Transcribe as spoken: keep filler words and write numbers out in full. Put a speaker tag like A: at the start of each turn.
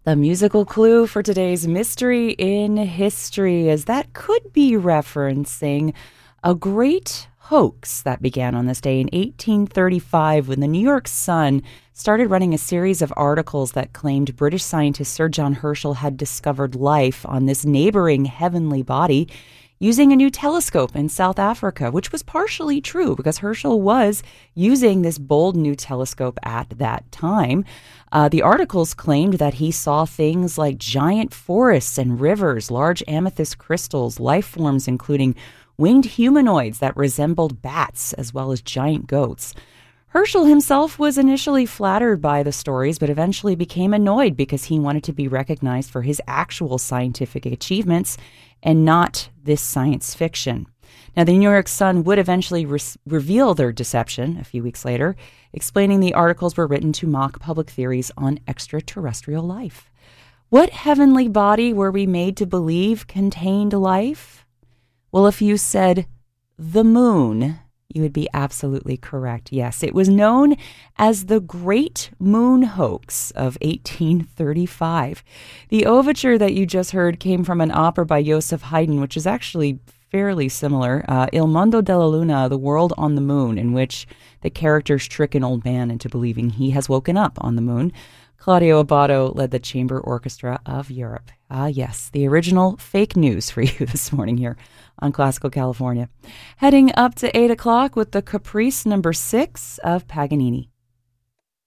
A: The musical clue for today's Mystery in History is that could be referencing a great hoax that began on this day in eighteen thirty-five when the New York Sun started running a series of articles that claimed British scientist Sir John Herschel had discovered life on this neighboring heavenly body using a new telescope in South Africa, which was partially true because Herschel was using this bold new telescope at that time. Uh, the articles claimed that he saw things like giant forests and rivers, large amethyst crystals, life forms including winged humanoids that resembled bats, as well as giant goats. Herschel himself was initially flattered by the stories, but eventually became annoyed because he wanted to be recognized for his actual scientific achievements and not this science fiction. Now, the New York Sun would eventually re- reveal their deception a few weeks later, explaining the articles were written to mock public theories on extraterrestrial life. What heavenly body were we made to believe contained life? Well, if you said the moon, you would be absolutely correct. Yes, it was known as the Great Moon Hoax of eighteen thirty-five. The overture that you just heard came from an opera by Joseph Haydn, which is actually fairly similar, uh, Il Mondo della Luna, The World on the Moon, in which the characters trick an old man into believing he has woken up on the moon. Claudio Abbado led the Chamber Orchestra of Europe. Ah, yes, the original fake news for you this morning here on Classical California. Heading up to eight o'clock with the Caprice number six of Paganini.